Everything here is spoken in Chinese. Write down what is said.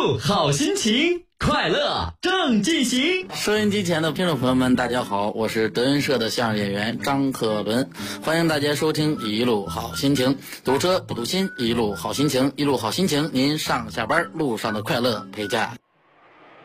路好心情，快乐正进行。 收音机前的听众朋友们，大家好，我是德云社的相声演员张克伦，欢迎大家收听一路好心情。堵车不堵心，一路好心情，一路好心情，您上下班路上的快乐陪驾。